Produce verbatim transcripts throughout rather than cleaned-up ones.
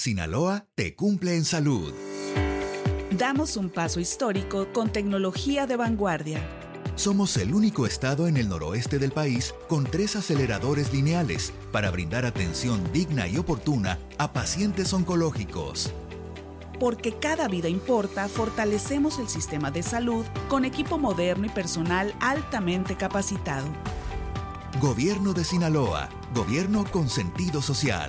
Sinaloa te cumple en salud. Damos un paso histórico con tecnología de vanguardia. Somos el único estado en el noroeste del país con tres aceleradores lineales para brindar atención digna y oportuna a pacientes oncológicos. Porque cada vida importa, fortalecemos el sistema de salud con equipo moderno y personal altamente capacitado. Gobierno de Sinaloa, gobierno con sentido social.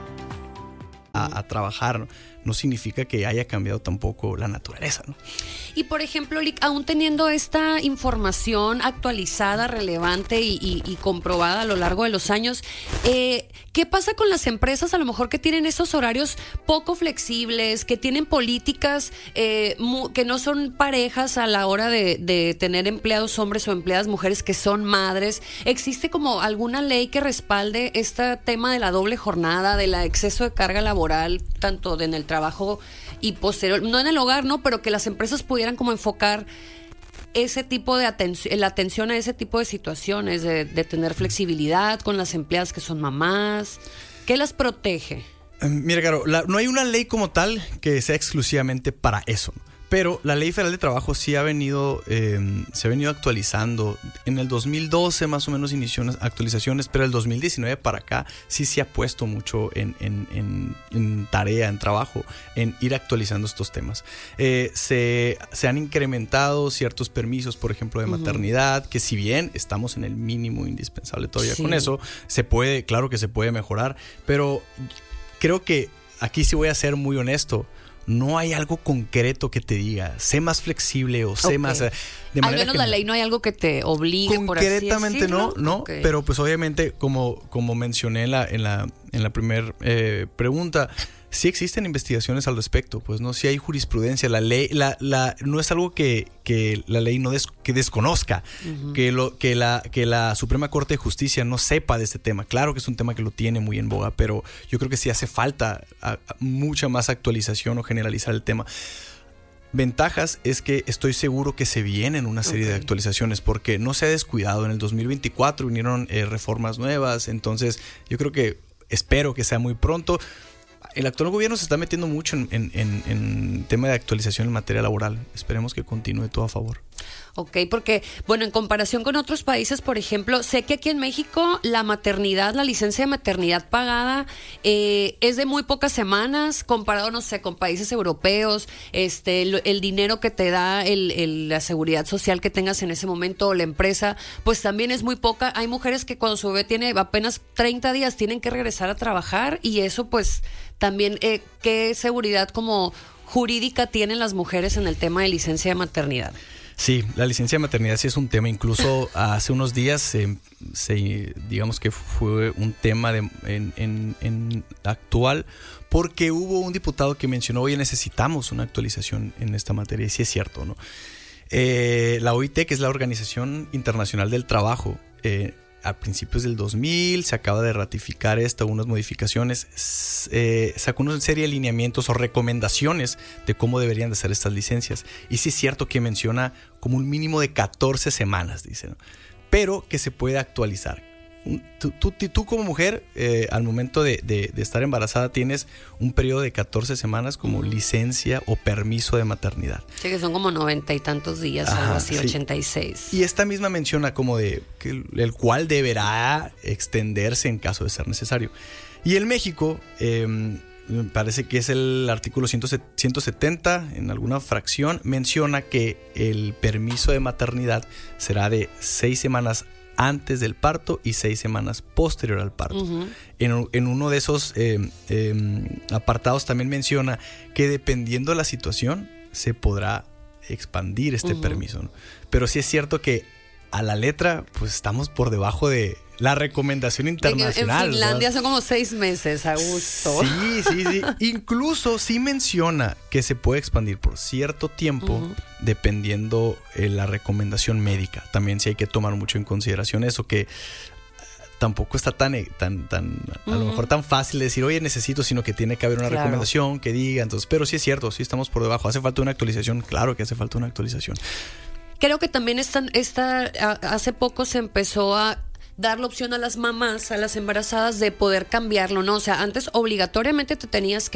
A, a trabajar, ¿no? No significa que haya cambiado tampoco la naturaleza, ¿no? Y por ejemplo, Lic, aún teniendo esta información actualizada, relevante y, y, y comprobada a lo largo de los años, eh, ¿qué pasa con las empresas a lo mejor que tienen esos horarios poco flexibles, que tienen políticas eh, mu- que no son parejas a la hora de, de tener empleados hombres o empleadas mujeres que son madres? ¿Existe como alguna ley que respalde este tema de la doble jornada, del exceso de carga laboral, tanto en el trabajo trabajo y posterior, no en el hogar, no, pero que las empresas pudieran como enfocar ese tipo de atención, la atención a ese tipo de situaciones, de, de tener flexibilidad con las empleadas que son mamás? ¿Qué las protege? Mira, Caro, la, no hay una ley como tal que sea exclusivamente para eso, ¿no? Pero la Ley Federal de Trabajo sí ha venido, eh, se ha venido actualizando. En el dos mil doce más o menos inició unas actualizaciones, pero el dos mil diecinueve para acá sí se ha puesto mucho en, en, en, en tarea, en trabajo, en ir actualizando estos temas. Eh, se, se han incrementado ciertos permisos, por ejemplo, de maternidad, uh-huh. que si bien estamos en el mínimo indispensable todavía sí. con eso, se puede, claro que se puede mejorar, pero creo que aquí sí voy a ser muy honesto. No hay algo concreto que te diga, sé más flexible o sé okay. más... De Al menos la ley no hay algo que te obligue, por así decirlo. Concretamente no, no, okay. pero pues obviamente, como, como mencioné en la, en la, en la primera eh, pregunta, sí existen investigaciones al respecto, pues no, sí hay jurisprudencia, la ley, la, la, no es algo que, que la ley no des, que desconozca, uh-huh. que, lo, que, la, que la Suprema Corte de Justicia no sepa de este tema. Claro que es un tema que lo tiene muy en boga, pero yo creo que sí hace falta a, a mucha más actualización o generalizar el tema. Ventajas es que estoy seguro que se vienen una serie okay. de actualizaciones porque no se ha descuidado. En el dos mil veinticuatro vinieron eh, reformas nuevas, entonces yo creo que espero que sea muy pronto. El actual gobierno se está metiendo mucho en, en, en, en tema de actualización en materia laboral. Esperemos que continúe todo a favor. Ok, porque, bueno, en comparación con otros países, por ejemplo, sé que aquí en México la maternidad, la licencia de maternidad pagada eh, es de muy pocas semanas, comparado, no sé, con países europeos. Este, el, el dinero que te da el, el, la seguridad social que tengas en ese momento o la empresa, pues también es muy poca. Hay mujeres que cuando su bebé tiene apenas treinta días tienen que regresar a trabajar y eso pues también, eh, ¿qué seguridad como jurídica tienen las mujeres en el tema de licencia de maternidad? Sí, la licencia de maternidad sí es un tema. Incluso hace unos días se, se, digamos que fue un tema de, en, en, en actual porque hubo un diputado que mencionó, oye, necesitamos una actualización en esta materia, y sí es cierto, ¿no? Eh, la O I T, que es la Organización Internacional del Trabajo, eh, a principios del dos mil se acaba de ratificar esta, unas modificaciones, eh, sacó una serie de lineamientos o recomendaciones de cómo deberían de ser estas licencias. Y sí es cierto que menciona como un mínimo de catorce semanas, dice, ¿no? Pero que se puede actualizar. Tú, tú, tú como mujer, eh, al momento de, de, de estar embarazada, tienes un periodo de catorce semanas como licencia o permiso de maternidad. Sí, que son como noventa y tantos días, Ajá, algo así, sí. ochenta y seis. Y esta misma menciona como de que el, el cual deberá extenderse en caso de ser necesario. Y en México, eh, me parece que es el artículo ciento setenta, en alguna fracción, menciona que el permiso de maternidad será de seis semanas antes del parto y seis semanas posterior al parto. Uh-huh. En, en uno de esos eh, eh, apartados también menciona que dependiendo de la situación se podrá expandir este uh-huh. permiso, ¿no? Pero sí es cierto que a la letra pues estamos por debajo de la recomendación internacional. En, en Finlandia, ¿no? Son como seis meses a gusto. Sí, sí, sí. Incluso sí menciona que se puede expandir por cierto tiempo, uh-huh. dependiendo eh, la recomendación médica. También sí hay que tomar mucho en consideración eso, que tampoco está tan, tan, tan uh-huh. a lo mejor tan fácil de decir, oye, necesito, sino que tiene que haber una claro. recomendación que diga. Entonces, pero sí es cierto, sí estamos por debajo. ¿Hace falta una actualización? Claro que hace falta una actualización. Creo que también esta, esta, hace poco se empezó a dar la opción a las mamás, a las embarazadas, de poder cambiarlo, ¿no? O sea, antes obligatoriamente te tenías que